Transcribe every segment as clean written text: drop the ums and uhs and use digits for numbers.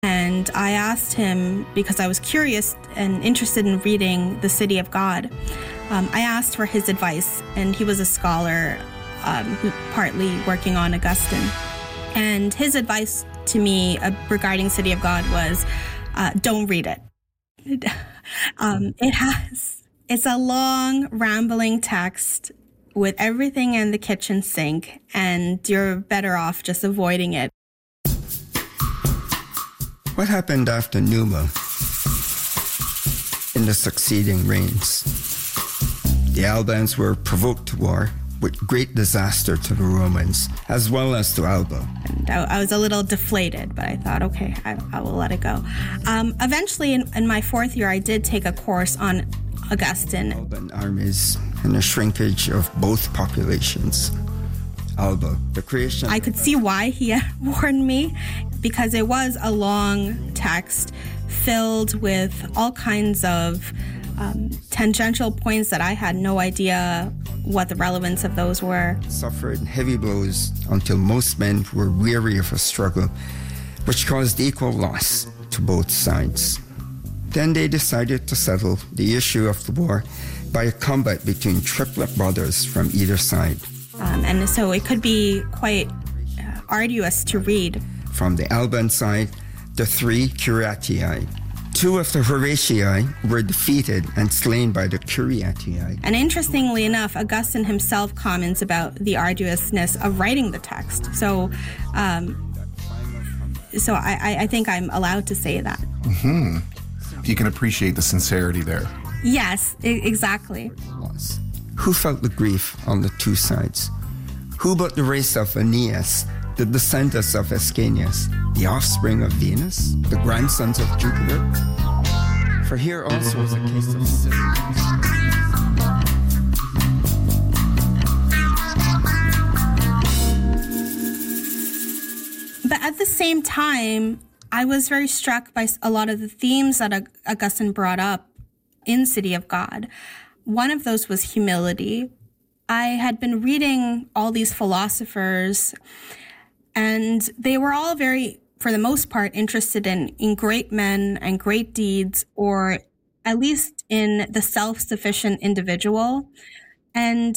And I asked him, because I was curious and interested in reading The City of God, I asked for his advice, and he was a scholar who partly working on Augustine. And his advice to me regarding City of God was, don't read it. It's a long, rambling text with everything in the kitchen sink, and you're better off just avoiding it. What happened after Numa in the succeeding reigns? The Albans were provoked to war with great disaster to the Romans, as well as to Alba. And I was a little deflated, but I thought, okay, I will let it go. Eventually, in my fourth year, I did take a course on Augustine. Alban armies and the shrinkage of both populations. Alba, the creation... I could see why he had warned me, because it was a long text filled with all kinds of tangential points that I had no idea what the relevance of those were. Suffered heavy blows until most men were weary of a struggle, which caused equal loss to both sides. Then they decided to settle the issue of the war by a combat between triplet brothers from either side. And so it could be quite arduous to read. From the Alban side, the three Curiatii. Two of the Horatii were defeated and slain by the Curiatii. And interestingly enough, Augustine himself comments about the arduousness of writing the text. So I think I'm allowed to say that. Mm-hmm. You can appreciate the sincerity there. Yes, exactly. Who felt the grief on the two sides? Who but the race of Aeneas, the descendants of Ascanius, the offspring of Venus, the grandsons of Jupiter? For here also is a case of sin. But at the same time, I was very struck by a lot of the themes that Augustine brought up in City of God. One of those was humility. I had been reading all these philosophers, and they were all very, for the most part, interested in great men and great deeds, or at least in the self-sufficient individual. And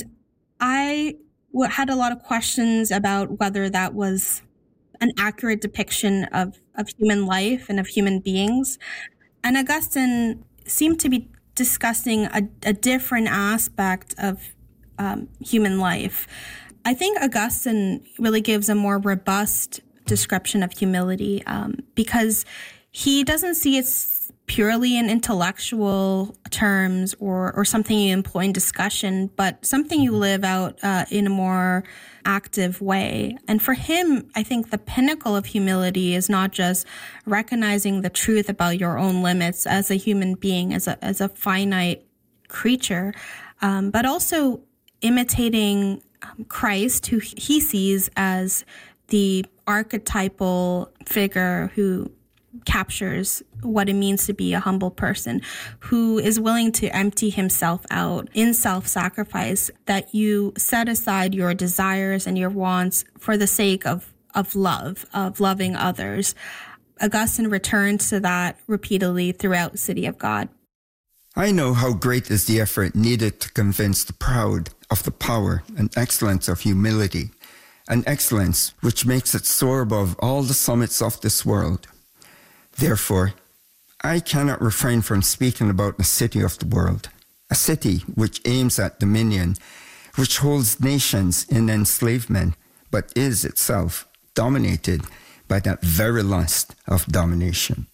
I had a lot of questions about whether that was an accurate depiction of human life and of human beings. And Augustine seemed to be discussing a different aspect of human life. I think Augustine really gives a more robust description of humility because he doesn't see it purely in intellectual terms or something you employ in discussion, but something you live out in a more active way. And for him, I think the pinnacle of humility is not just recognizing the truth about your own limits as a human being, as a finite creature, but also imitating Christ, who he sees as the archetypal figure who captures what it means to be a humble person, who is willing to empty himself out in self-sacrifice, that you set aside your desires and your wants for the sake of love, of loving others. Augustine returns to that repeatedly throughout City of God. I know how great is the effort needed to convince the proud of the power and excellence of humility, an excellence which makes it soar above all the summits of this world. Therefore, I cannot refrain from speaking about the city of the world, a city which aims at dominion, which holds nations in enslavement, but is itself dominated by that very lust of domination.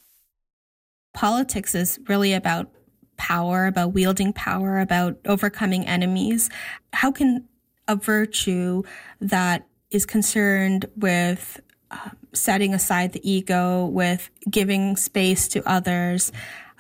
Politics is really about power, about wielding power, about overcoming enemies. How can a virtue that is concerned with setting aside the ego, with giving space to others,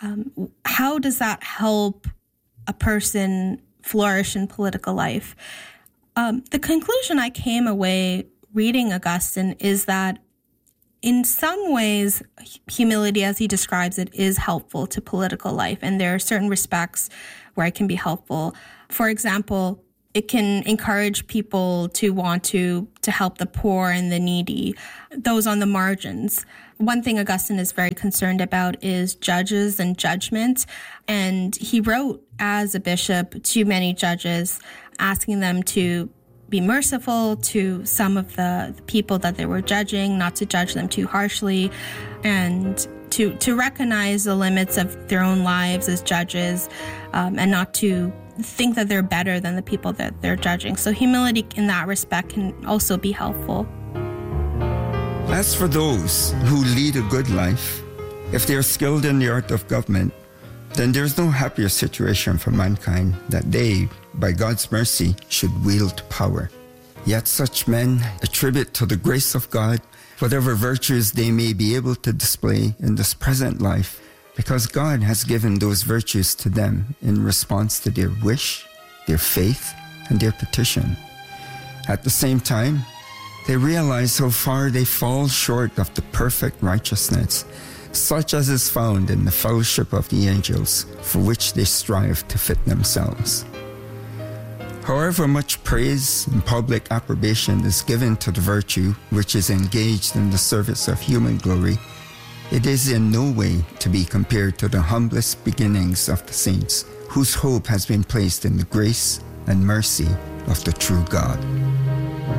how does that help a person flourish in political life? The conclusion I came away reading Augustine is that in some ways, humility, as he describes it, is helpful to political life. And there are certain respects where it can be helpful. For example, it can encourage people to want to help the poor and the needy, those on the margins. One thing Augustine is very concerned about is judges and judgment. And he wrote as a bishop to many judges, asking them to be merciful to some of the people that they were judging, not to judge them too harshly, and to recognize the limits of their own lives as judges, and not to think that they're better than the people that they're judging. So humility in that respect can also be helpful. As for those who lead a good life, if they are skilled in the art of government, then there's no happier situation for mankind that they, by God's mercy, should wield power. Yet such men attribute to the grace of God whatever virtues they may be able to display in this present life, because God has given those virtues to them in response to their wish, their faith, and their petition. At the same time, they realize how far they fall short of the perfect righteousness, such as is found in the fellowship of the angels, for which they strive to fit themselves. However much praise and public approbation is given to the virtue which is engaged in the service of human glory, it is in no way to be compared to the humblest beginnings of the saints, whose hope has been placed in the grace and mercy of the true God.